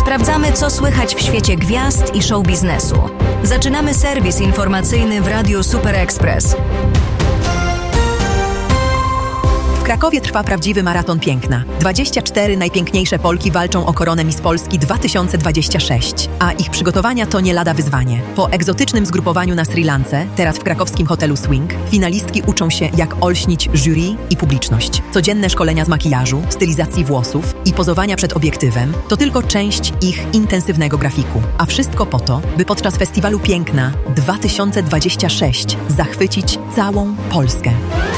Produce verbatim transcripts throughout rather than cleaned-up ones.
Sprawdzamy, co słychać w świecie gwiazd i show biznesu. Zaczynamy serwis informacyjny w Radiu Super Express. W Krakowie trwa prawdziwy maraton piękna. dwadzieścia cztery najpiękniejsze Polki walczą o koronę Miss Polski dwa tysiące dwudziesty szósty, a ich przygotowania to nie lada wyzwanie. Po egzotycznym zgrupowaniu na Sri Lance, teraz w krakowskim hotelu Swing, finalistki uczą się, jak olśnić jury i publiczność. Codzienne szkolenia z makijażu, stylizacji włosów i pozowania przed obiektywem to tylko część ich intensywnego grafiku. A wszystko po to, by podczas Festiwalu Piękna dwa tysiące dwudziesty szósty zachwycić całą Polskę.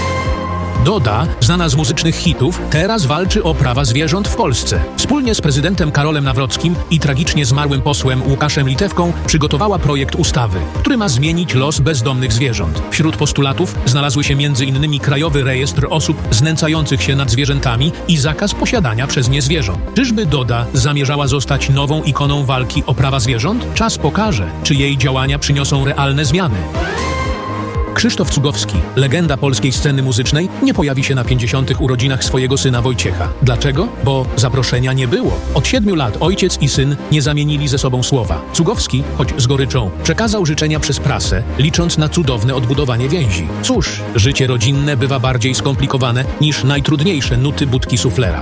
Doda, znana z muzycznych hitów, teraz walczy o prawa zwierząt w Polsce. Wspólnie z prezydentem Karolem Nawrockim i tragicznie zmarłym posłem Łukaszem Litewką przygotowała projekt ustawy, który ma zmienić los bezdomnych zwierząt. Wśród postulatów znalazły się między innymi Krajowy Rejestr Osób Znęcających się nad Zwierzętami i zakaz posiadania przez nie zwierząt. Czyżby Doda zamierzała zostać nową ikoną walki o prawa zwierząt? Czas pokaże, czy jej działania przyniosą realne zmiany. Krzysztof Cugowski, legenda polskiej sceny muzycznej, nie pojawi się na pięćdziesiątych urodzinach swojego syna Wojciecha. Dlaczego? Bo zaproszenia nie było. Od siedmiu lat ojciec i syn nie zamienili ze sobą słowa. Cugowski, choć z goryczą, przekazał życzenia przez prasę, licząc na cudowne odbudowanie więzi. Cóż, życie rodzinne bywa bardziej skomplikowane niż najtrudniejsze nuty budki suflera.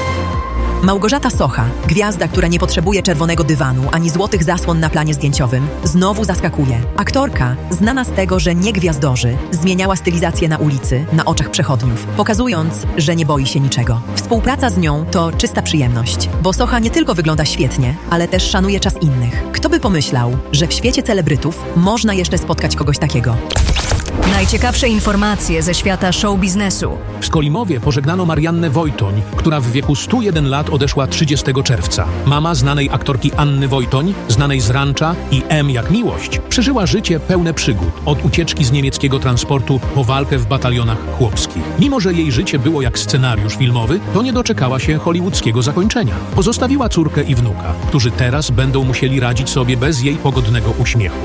Małgorzata Socha, gwiazda, która nie potrzebuje czerwonego dywanu ani złotych zasłon na planie zdjęciowym, znowu zaskakuje. Aktorka, znana z tego, że nie gwiazdorzy, zmieniała stylizację na ulicy, na oczach przechodniów, pokazując, że nie boi się niczego. Współpraca z nią to czysta przyjemność, bo Socha nie tylko wygląda świetnie, ale też szanuje czas innych. Kto by pomyślał, że w świecie celebrytów można jeszcze spotkać kogoś takiego? Najciekawsze informacje ze świata show biznesu. W Skolimowie pożegnano Mariannę Wojtoń, która w wieku stu jeden lat odeszła trzydziestego czerwca. Mama znanej aktorki Anny Wojtoń, znanej z Rancza i M jak miłość, przeżyła życie pełne przygód, od ucieczki z niemieckiego transportu po walkę w batalionach chłopskich. Mimo że jej życie było jak scenariusz filmowy, to nie doczekała się hollywoodzkiego zakończenia. Pozostawiła córkę i wnuka, którzy teraz będą musieli radzić sobie bez jej pogodnego uśmiechu.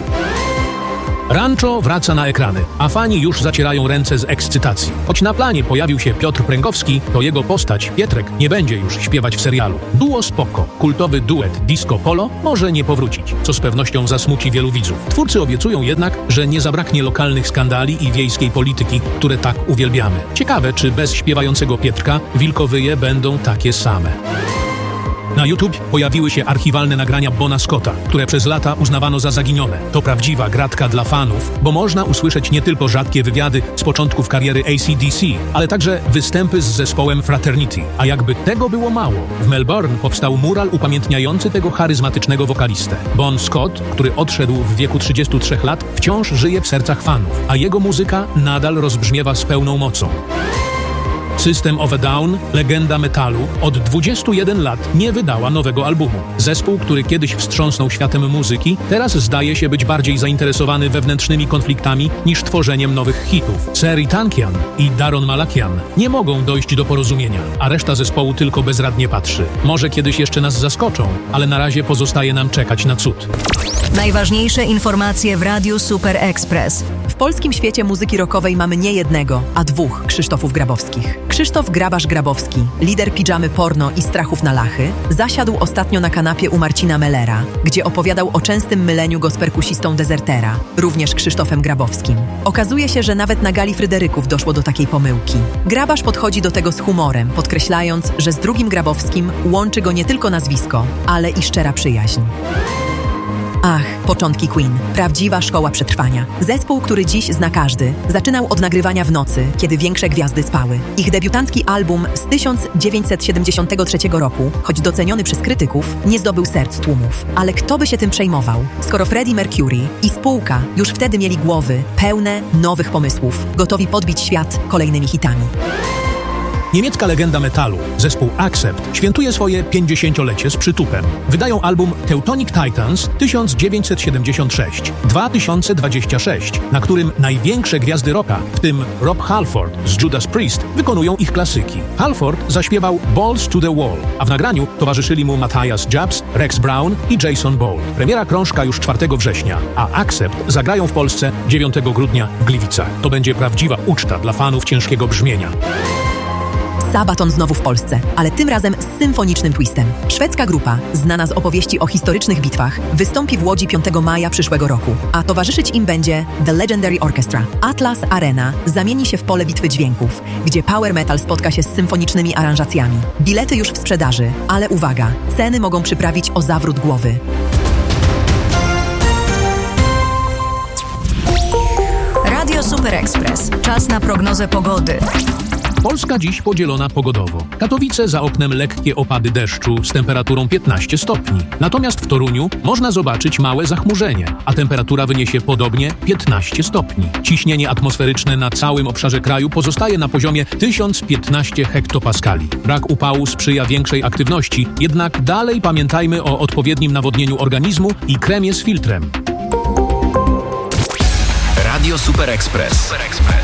Rancho wraca na ekrany, a fani już zacierają ręce z ekscytacji. Choć na planie pojawił się Piotr Pręgowski, to jego postać, Pietrek, nie będzie już śpiewać w serialu. Duo spoko, kultowy duet Disco Polo może nie powrócić, co z pewnością zasmuci wielu widzów. Twórcy obiecują jednak, że nie zabraknie lokalnych skandali i wiejskiej polityki, które tak uwielbiamy. Ciekawe, czy bez śpiewającego Pietrka wilkowyje będą takie same. Na YouTube pojawiły się archiwalne nagrania Bona Scotta, które przez lata uznawano za zaginione. To prawdziwa gratka dla fanów, bo można usłyszeć nie tylko rzadkie wywiady z początków kariery A C D C, ale także występy z zespołem Fraternity. A jakby tego było mało, w Melbourne powstał mural upamiętniający tego charyzmatycznego wokalistę. Bon Scott, który odszedł w wieku trzydziestu trzech lat, wciąż żyje w sercach fanów, a jego muzyka nadal rozbrzmiewa z pełną mocą. System of a Down, legenda metalu, od dwudziestu jeden lat nie wydała nowego albumu. Zespół, który kiedyś wstrząsnął światem muzyki, teraz zdaje się być bardziej zainteresowany wewnętrznymi konfliktami niż tworzeniem nowych hitów. Seri Tankian i Daron Malakian nie mogą dojść do porozumienia, a reszta zespołu tylko bezradnie patrzy. Może kiedyś jeszcze nas zaskoczą, ale na razie pozostaje nam czekać na cud. Najważniejsze informacje w Radiu Super Express. W polskim świecie muzyki rockowej mamy nie jednego, a dwóch Krzysztofów Grabowskich. Krzysztof Grabasz-Grabowski, lider Pidżamy Porno i Strachów na Lachy, zasiadł ostatnio na kanapie u Marcina Mellera, gdzie opowiadał o częstym myleniu go z perkusistą Dezertera, również Krzysztofem Grabowskim. Okazuje się, że nawet na gali Fryderyków doszło do takiej pomyłki. Grabasz podchodzi do tego z humorem, podkreślając, że z drugim Grabowskim łączy go nie tylko nazwisko, ale i szczera przyjaźń. Ach, początki Queen. Prawdziwa szkoła przetrwania. Zespół, który dziś zna każdy, zaczynał od nagrywania w nocy, kiedy większe gwiazdy spały. Ich debiutancki album z tysiąc dziewięćset siedemdziesiątego trzeciego roku, choć doceniony przez krytyków, nie zdobył serc tłumów. Ale kto by się tym przejmował, skoro Freddie Mercury i spółka już wtedy mieli głowy pełne nowych pomysłów, gotowi podbić świat kolejnymi hitami. Niemiecka legenda metalu, zespół Accept, świętuje swoje pięćdziesięciolecie z przytupem. Wydają album Teutonic Titans tysiąc dziewięćset siedemdziesiąt sześć dwa tysiące dwadzieścia sześć, na którym największe gwiazdy rocka, w tym Rob Halford z Judas Priest, wykonują ich klasyki. Halford zaśpiewał Balls to the Wall, a w nagraniu towarzyszyli mu Matthias Jabs, Rex Brown i Jason Bold. Premiera krążka już czwartego września, a Accept zagrają w Polsce dziewiątego grudnia w Gliwicach. To będzie prawdziwa uczta dla fanów ciężkiego brzmienia. Sabaton znowu w Polsce, ale tym razem z symfonicznym twistem. Szwedzka grupa, znana z opowieści o historycznych bitwach, wystąpi w Łodzi piątego maja przyszłego roku, a towarzyszyć im będzie The Legendary Orchestra. Atlas Arena zamieni się w pole bitwy dźwięków, gdzie power metal spotka się z symfonicznymi aranżacjami. Bilety już w sprzedaży, ale uwaga, ceny mogą przyprawić o zawrót głowy. Radio Super Express. Czas na prognozę pogody. Polska dziś podzielona pogodowo. Katowice za oknem lekkie opady deszczu z temperaturą piętnaście stopni. Natomiast w Toruniu można zobaczyć małe zachmurzenie, a temperatura wyniesie podobnie piętnaście stopni. Ciśnienie atmosferyczne na całym obszarze kraju pozostaje na poziomie tysiąc piętnaście hektopaskali. Brak upału sprzyja większej aktywności, jednak dalej pamiętajmy o odpowiednim nawodnieniu organizmu i kremie z filtrem. Radio Super Express.